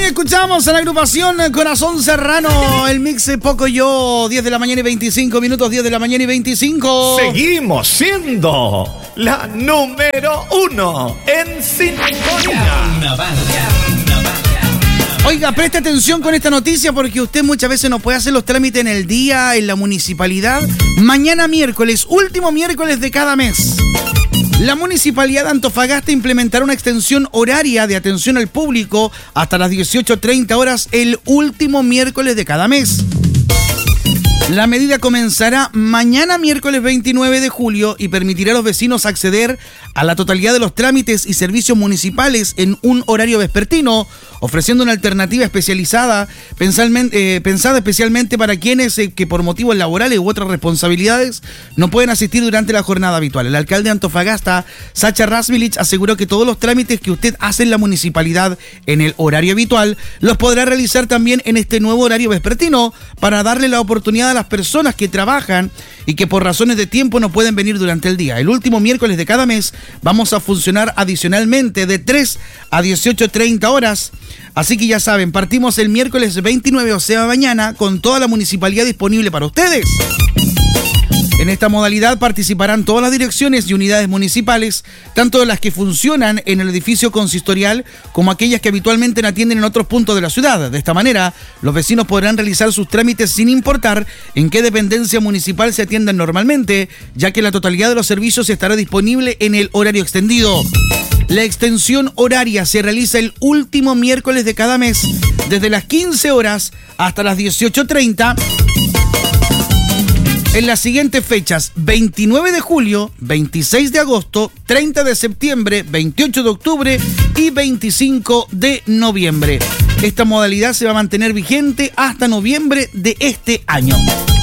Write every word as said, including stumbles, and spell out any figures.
Escuchamos a la agrupación Corazón Serrano, el mix Poco Yo, diez de la mañana y veinticinco minutos, diez de la mañana y veinticinco. Seguimos siendo la número uno en sintonía. Oiga, preste atención con esta noticia porque usted muchas veces no puede hacer los trámites en el día, en la municipalidad. Mañana miércoles, último miércoles de cada mes, la Municipalidad de Antofagasta implementará una extensión horaria de atención al público hasta las dieciocho treinta horas el último miércoles de cada mes. La medida comenzará mañana miércoles veintinueve de julio y permitirá a los vecinos acceder a la totalidad de los trámites y servicios municipales en un horario vespertino, ofreciendo una alternativa especializada eh, pensada especialmente para quienes eh, que por motivos laborales u otras responsabilidades no pueden asistir durante la jornada habitual. El alcalde de Antofagasta, Sacha Rasmilich, aseguró que todos los trámites que usted hace en la municipalidad en el horario habitual los podrá realizar también en este nuevo horario vespertino para darle la oportunidad a las personas que trabajan y que por razones de tiempo no pueden venir durante el día. El último miércoles de cada mes vamos a funcionar adicionalmente de tres a dieciocho treinta horas. Así que ya saben, partimos el miércoles veintinueve, o sea mañana, con toda la municipalidad disponible para ustedes. En esta modalidad participarán todas las direcciones y unidades municipales, tanto las que funcionan en el edificio consistorial como aquellas que habitualmente atienden en otros puntos de la ciudad. De esta manera, los vecinos podrán realizar sus trámites sin importar en qué dependencia municipal se atiendan normalmente, ya que la totalidad de los servicios estará disponible en el horario extendido. La extensión horaria se realiza el último miércoles de cada mes, desde las quince horas hasta las dieciocho treinta. En las siguientes fechas: veintinueve de julio, veintiséis de agosto, treinta de septiembre, veintiocho de octubre y veinticinco de noviembre. Esta modalidad se va a mantener vigente hasta noviembre de este año.